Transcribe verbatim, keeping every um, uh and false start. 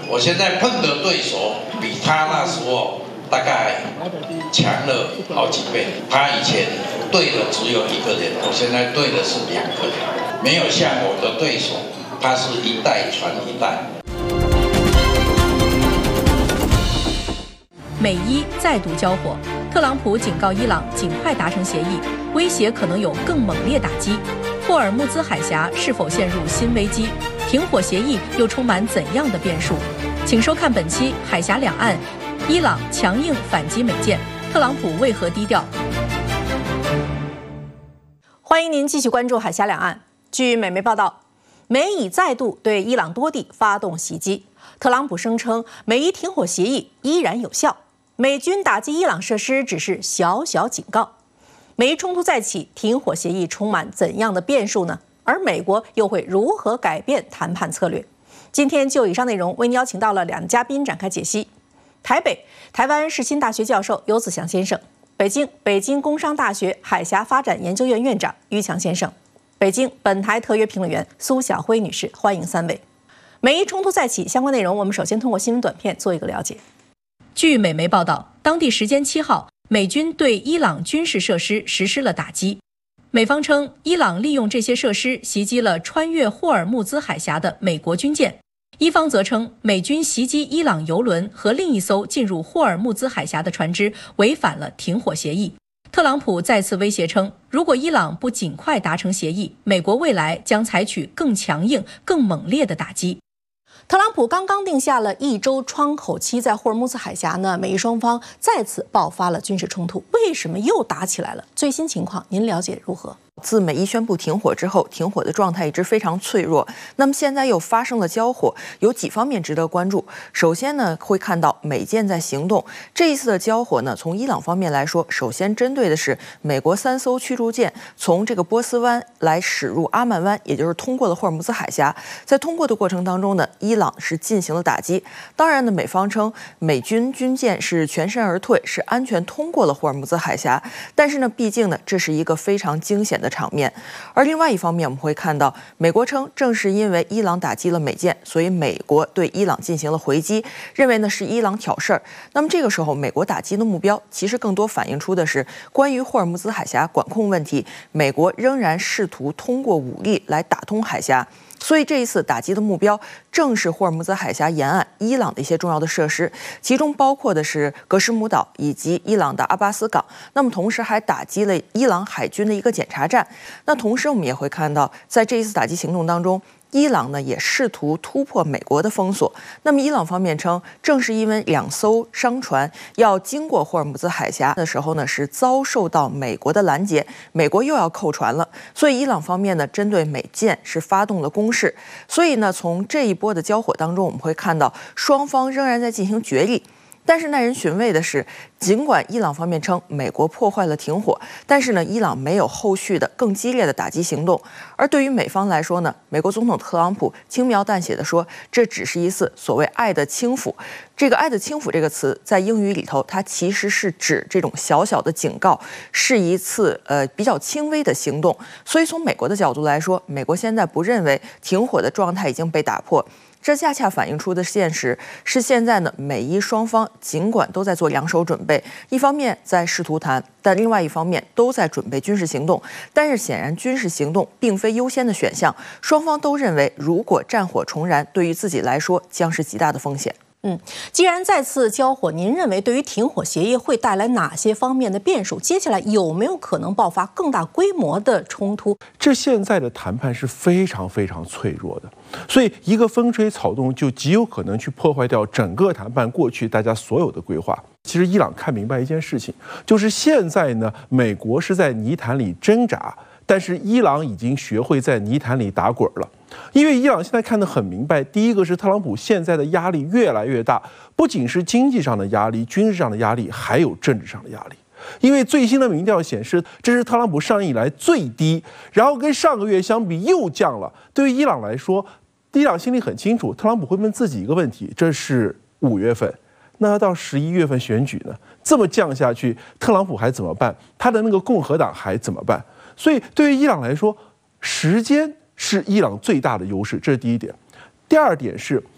我现在碰的对手比他那时候大概强了好几倍。他以前对的只有一个人，我现在对的是两个人，没有像我的对手，他是一代传一代。 美伊再度交火，特朗普警告伊朗尽快达成协议，威胁可能有更猛烈打击。霍尔木兹海峡是否陷入新危机？停火协议又充满怎样的变数？请收看本期《海峡两岸》，伊朗强硬反击美舰，特朗普为何低调？欢迎您继续关注《海峡两岸》。据美媒报道，美以再度对伊朗多地发动袭击，特朗普声称美伊停火协议依然有效。美军打击伊朗设施只是小小警告，美伊冲突再起，停火协议充满怎样的变数呢？而美国又会如何改变谈判策略？今天就以上内容为您邀请到了两嘉宾展开解析：台北台湾世新大学教授游子祥先生，北京北京工商大学海峡发展研究院院长于强先生，北京本台特约评论员苏晓辉女士。欢迎三位。美伊冲突再起，相关内容我们首先通过新闻短片做一个了解。据美媒报道，当地时间七号，美军对伊朗军事设施实施了打击。美方称，伊朗利用这些设施袭击了穿越霍尔木兹海峡的美国军舰。伊方则称，美军袭击伊朗油轮和另一艘进入霍尔木兹海峡的船只违反了停火协议。特朗普再次威胁称，如果伊朗不尽快达成协议，美国未来将采取更强硬、更猛烈的打击。特朗普刚刚定下了一周窗口期，在霍尔木兹海峡呢，美伊双方再次爆发了军事冲突，为什么又打起来了？最新情况您了解如何？ 自美伊宣布停火之后，停火的状态一直非常脆弱。那么现在又发生了交火，有几方面值得关注。首先呢，会看到美舰在行动。这一次的交火呢，从伊朗方面来说，首先针对的是美国三艘驱逐舰从这个波斯湾来驶入阿曼湾，也就是通过了霍尔木兹海峡。在通过的过程当中呢，伊朗是进行了打击。当然呢，美方称美军军舰是全身而退，是安全通过了霍尔木兹海峡。但是呢，毕竟呢，这是一个非常惊险的场面。而另外一方面，我们会看到美国称，正是因为伊朗打击了美舰，所以美国对伊朗进行了回击，认为呢是伊朗挑事儿。那么这个时候，美国打击的目标其实更多反映出的是关于霍尔木兹海峡管控问题，美国仍然试图通过武力来打通海峡。所以这一次打击的目标正是霍尔木兹海峡沿岸伊朗的一些重要的设施，其中包括的是格什姆岛以及伊朗的阿巴斯港。那么同时还打击了伊朗海军的一个检查站。那同时我们也会看到，在这一次打击行动当中，伊朗呢也试图突破美国的封锁。那么伊朗方面称，正是因为两艘商船要经过霍尔木兹海峡的时候呢，是遭受到美国的拦截，美国又要扣船了，所以伊朗方面呢针对美舰是发动了攻势。所以呢，从这一波的交火当中，我们会看到双方仍然在进行角力。但是耐人寻味的是，尽管伊朗方面称美国破坏了停火，但是呢，伊朗没有后续的更激烈的打击行动。而对于美方来说呢，美国总统特朗普轻描淡写的说，这只是一次所谓爱的轻抚。这个爱的轻抚这个词在英语里头，它其实是指这种小小的警告，是一次呃比较轻微的行动。所以从美国的角度来说，美国现在不认为停火的状态已经被打破。这恰恰反映出的现实是，现在呢，美伊双方尽管都在做两手准备，一方面在试图谈，但另外一方面都在准备军事行动。但是显然，军事行动并非优先的选项，双方都认为，如果战火重燃，对于自己来说将是极大的风险。 嗯，既然再次交火，您认为对于停火协议会带来哪些方面的变数？接下来有没有可能爆发更大规模的冲突？ 这现在的谈判是非常非常脆弱的，所以一个风吹草动就极有可能去破坏掉整个谈判过去大家所有的规划。其实伊朗看明白一件事情，就是现在呢，美国是在泥潭里挣扎，但是伊朗已经学会在泥潭里打滚了。因为伊朗现在看得很明白，第一个是特朗普现在的压力越来越大，不仅是经济上的压力、军事上的压力，还有政治上的压力。因为最新的民调显示，这是特朗普上任以来最低，然后跟上个月相比又降了。对于伊朗来说，伊朗心里很清楚，特朗普会问自己一个问题：这是五月份，那到十一月份选举呢？这么降下去，特朗普还怎么办？他的那个共和党还怎么办？所以对于伊朗来说，时间是伊朗最大的优势，这是第一点。第二点是，